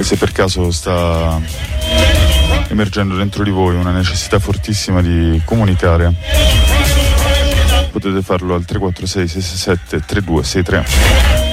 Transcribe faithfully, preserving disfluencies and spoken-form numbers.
E se per caso sta emergendo dentro di voi una necessità fortissima di comunicare, potete farlo al tre quattro sei sei sei sette tre due sei tre.